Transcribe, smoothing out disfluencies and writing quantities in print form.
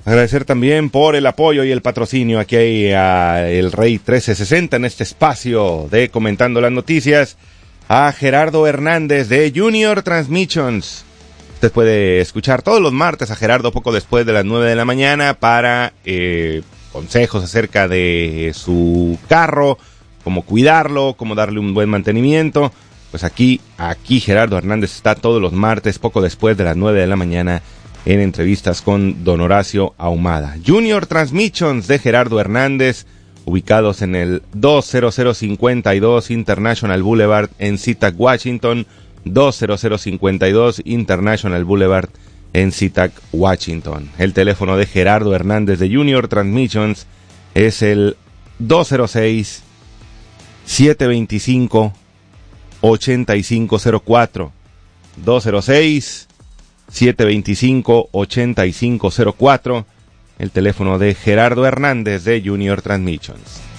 Agradecer también por el apoyo y el patrocinio aquí a El Rey 1360 en este espacio de Comentando las Noticias. A Gerardo Hernández de Junior Transmissions. Usted puede escuchar todos los martes a Gerardo poco después de las 9 de la mañana para consejos acerca de su carro, cómo cuidarlo, cómo darle un buen mantenimiento. Pues aquí Gerardo Hernández está todos los martes poco después de las 9 de la mañana en entrevistas con don Horacio Ahumada. Junior Transmissions de Gerardo Hernández, ubicados en el 20052 International Boulevard en SeaTac, Washington. 20052 International Boulevard en SeaTac, Washington. El teléfono de Gerardo Hernández de Junior Transmissions es el 206-725-8504. 206-725-8504. El teléfono de Gerardo Hernández de Junior Transmissions.